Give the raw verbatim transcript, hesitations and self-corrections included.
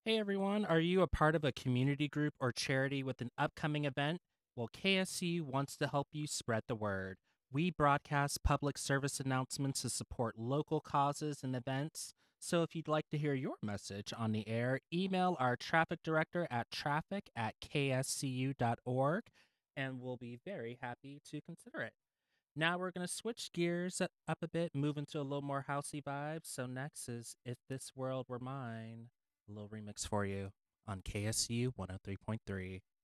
Hey everyone, are you a part of a community group or charity with an upcoming event? Well, K S C U wants to help you spread the word. We broadcast public service announcements to support local causes and events. So if you'd like to hear your message on the air, email our traffic director at traffic at k s c u dot org and we'll be very happy to consider it. Now we're going to switch gears u- up a bit, move into a little more housey vibes. So next is If This World Were Mine, a little remix for you on K S U one oh three point three.